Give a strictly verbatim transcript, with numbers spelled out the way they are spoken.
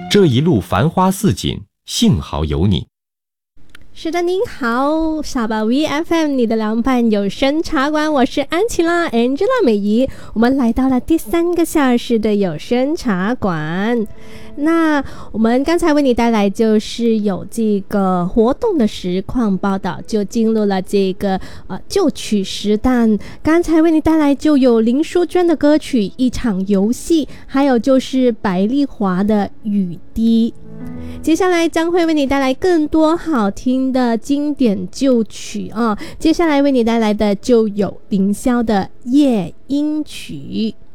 这一路繁花似锦，幸好有你。 是的，您好，傻宝 V F M 你的凉拌有声茶馆，我是安琪拉 Angela 美仪，我们来到了第三个小时的有声茶馆。那我们刚才为你带来就是有这个活动的实况报道，就进入了这个呃旧曲时段。刚才为你带来就有林淑娟的歌曲《一场游戏》，还有就是白丽华的《雨滴》。接下来将会为你带来更多好听的经典旧曲啊！接下来为你带来的就有凌霄的《夜莺曲》。